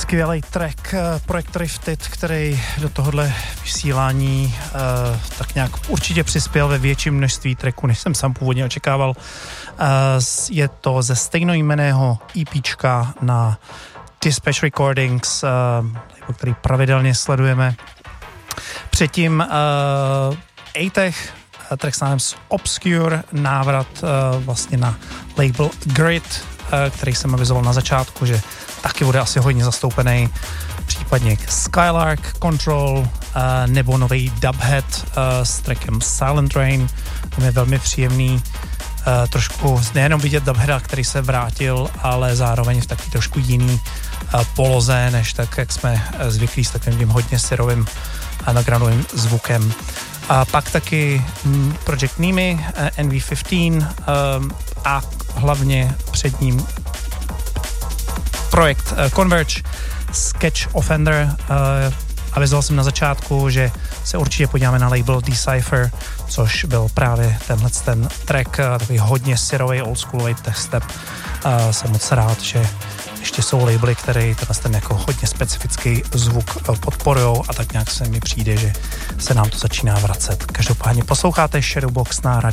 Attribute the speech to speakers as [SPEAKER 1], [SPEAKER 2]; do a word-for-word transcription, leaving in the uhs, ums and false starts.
[SPEAKER 1] Skvělý track Projekt Rifted, který do tohohle vysílání uh, tak nějak určitě přispěl ve větším množství tracků, než jsem sám původně očekával. Uh, je to ze stejnojmenného EPčka na Dispatch Recordings, uh, který pravidelně sledujeme. Předtím uh, A-Tech, track s názvem Obscure, návrat uh, vlastně na label Grid, uh, který jsem avizoval na začátku, že taky bude asi hodně zastoupený, případně Skylark, Control, uh, nebo nový Dubhead uh, s trackem Silent Rain. To je velmi příjemný, uh, trošku nejenom vidět Dubheada, který se vrátil, ale zároveň v taky trošku jiný uh, poloze, než tak, jak jsme uh, zvyklí s takovým tím hodně syrovým a nagranovým zvukem. A pak taky mm, Project Nimi, uh, N V patnáct um, a hlavně před ním projekt uh, Converge, Sketch Offender. Uh, avizoval jsem na začátku, že se určitě podíváme na label Decipher, což byl právě tenhle ten track, uh, takový hodně syrový, oldschoolový tech-step. Uh, jsem moc rád, že ještě jsou labely, které ten jako hodně specifický zvuk uh, podporujou a tak nějak se mi přijde, že se nám to začíná vracet. Každopádně posloucháte Shadowbox na